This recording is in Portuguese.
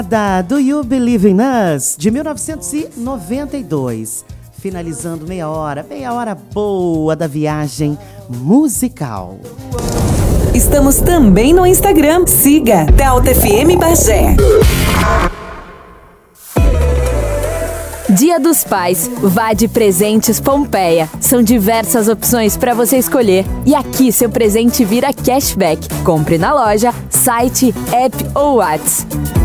Da Do You Believe in Us, de 1992. Finalizando meia hora boa da viagem musical. Estamos também no Instagram. Siga Delta FM Bagé. Dia dos Pais, vá de Presentes Pompeia. São diversas opções para você escolher. E aqui seu presente vira cashback. Compre na loja, site, app ou WhatsApp.